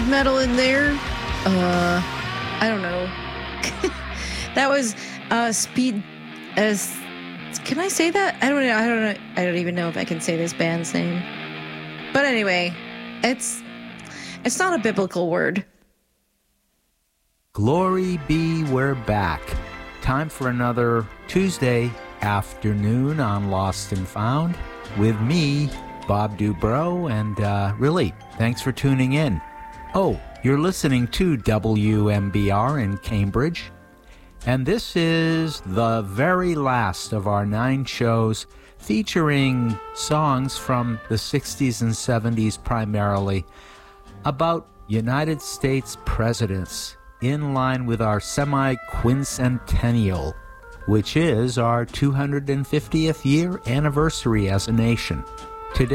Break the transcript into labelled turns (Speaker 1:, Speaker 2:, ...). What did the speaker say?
Speaker 1: metal in there. I don't know. That was speed as. Can I say that? I don't know. I don't even know if I can say this band's name. But anyway, it's not a biblical word.
Speaker 2: Glory be, we're back. Time for another Tuesday afternoon on Lost and Found with me, Bob Dubrow, and really, thanks for tuning in. Oh, you're listening to WMBR in Cambridge, and this is the very last of our 9 shows featuring songs from the 60s and 70s primarily about United States presidents in line with our semi-quincentennial, which is our 250th year anniversary as a nation.